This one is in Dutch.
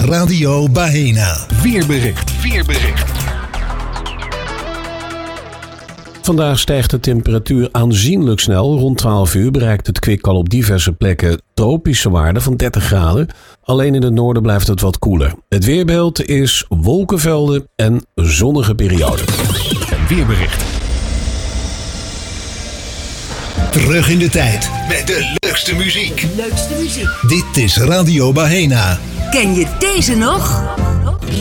Radio Baena. Weerbericht. Vandaag stijgt de temperatuur aanzienlijk snel. Rond 12 uur bereikt het kwik al op diverse plekken tropische waarden van 30 graden. Alleen in het noorden blijft het wat koeler. Het weerbeeld is wolkenvelden en zonnige perioden. Weerbericht. Terug in de tijd met de leukste muziek. Leukste muziek. Dit is Radio Baena. Ken je deze nog?